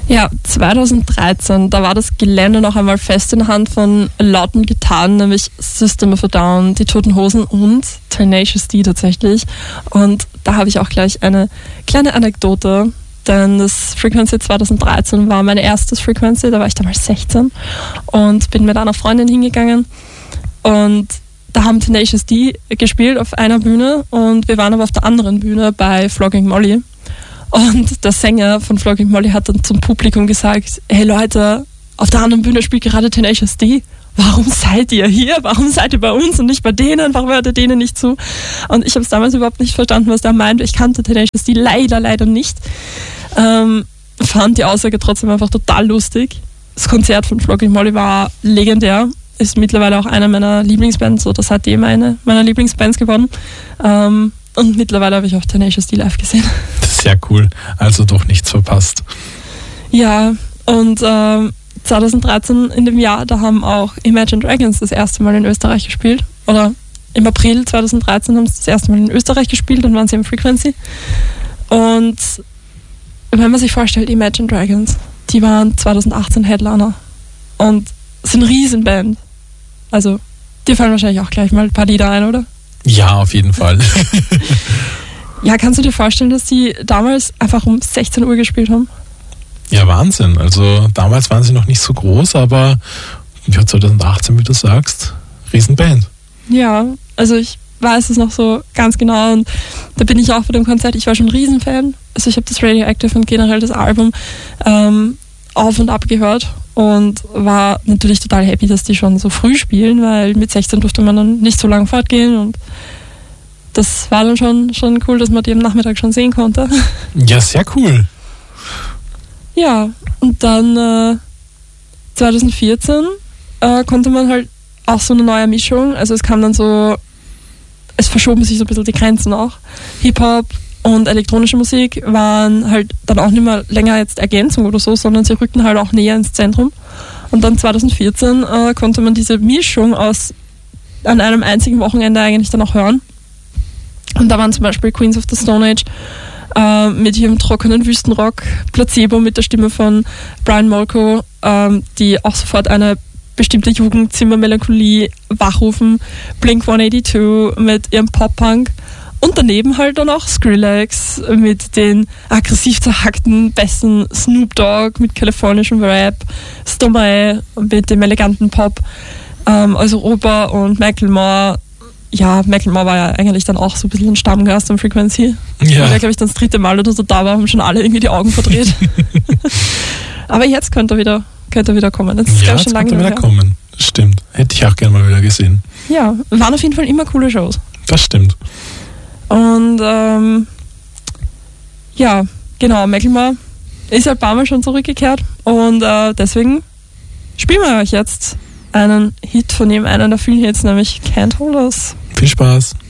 Ja, 2013, da war das Gelände noch einmal fest in der Hand von lauten Gitarren, nämlich System of a Down, die Toten Hosen und Tenacious D tatsächlich. Und da habe ich auch gleich eine kleine Anekdote, denn das Frequency 2013 war mein erstes Frequency, da war ich damals 16 und bin mit einer Freundin hingegangen und da haben Tenacious D gespielt auf einer Bühne und wir waren aber auf der anderen Bühne bei Flogging Molly. Und der Sänger von Flogging Molly hat dann zum Publikum gesagt, hey Leute, auf der anderen Bühne spielt gerade Tenacious D. Warum seid ihr hier? Warum seid ihr bei uns und nicht bei denen? Warum hört ihr denen nicht zu? Und ich habe es damals überhaupt nicht verstanden, was der meint. Ich kannte Tenacious D leider nicht. Fand die Aussage trotzdem einfach total lustig. Das Konzert von Flogging Molly war legendär. Ist mittlerweile auch einer meiner Lieblingsbands oder seitdem eine meiner Lieblingsbands geworden. Und mittlerweile habe ich auch Tenacious D live gesehen. Sehr cool. Also doch nichts verpasst. Ja, und 2013 in dem Jahr, da haben auch Imagine Dragons das erste Mal in Österreich gespielt. Oder im April 2013 haben sie das erste Mal in Österreich gespielt, dann waren sie im Frequency. Und wenn man sich vorstellt, Imagine Dragons, die waren 2018 Headliner und sind eine Riesenband. Also, dir fallen wahrscheinlich auch gleich mal ein paar Lieder ein, oder? Ja, auf jeden Fall. Ja, kannst du dir vorstellen, dass die damals einfach um 16 Uhr gespielt haben? Ja, Wahnsinn. Also damals waren sie noch nicht so groß, aber ja, 2018, wie du sagst, Riesenband. Ja, also ich weiß es noch so ganz genau und da bin ich auch bei dem Konzert, ich war schon ein Riesenfan. Also ich habe das Radioactive und generell das Album auf und ab gehört und war natürlich total happy, dass die schon so früh spielen, weil mit 16 durfte man dann nicht so lange fortgehen und das war dann schon cool, dass man die am Nachmittag schon sehen konnte. Ja, sehr cool. Ja, und dann 2014 konnte man halt auch so eine neue Mischung, also es kam dann so, es verschoben sich so ein bisschen die Grenzen auch. Hip-Hop und elektronische Musik waren halt dann auch nicht mehr länger jetzt Ergänzung oder so, sondern sie rückten halt auch näher ins Zentrum. Und dann 2014 konnte man diese Mischung an einem einzigen Wochenende eigentlich dann auch hören. Und da waren zum Beispiel Queens of the Stone Age mit ihrem trockenen Wüstenrock, Placebo mit der Stimme von Brian Molko, die auch sofort eine bestimmte Jugendzimmermelancholie wachrufen, Blink-182 mit ihrem Pop-Punk und daneben halt dann auch Skrillex mit den aggressiv zerhackten Bässen, Snoop Dogg mit kalifornischem Rap, Stromae mit dem eleganten Pop, also Europa und Macklemore. Ja, Macklemore war ja eigentlich dann auch so ein bisschen ein Stammgast am Frequency. Ja. Weil er, glaube ich, das 3. Mal oder so da war, haben schon alle irgendwie die Augen verdreht. Aber jetzt könnte er wieder kommen. Das ist ja, schon lange wieder kommen. Stimmt. Hätte ich auch gerne mal wieder gesehen. Ja, waren auf jeden Fall immer coole Shows. Das stimmt. Und ja, genau, Macklemore ist halt ein paar Mal schon zurückgekehrt und deswegen spielen wir euch jetzt einen Hit von ihm, einen der vielen Hits, nämlich Can't Hold Us. Viel Spaß.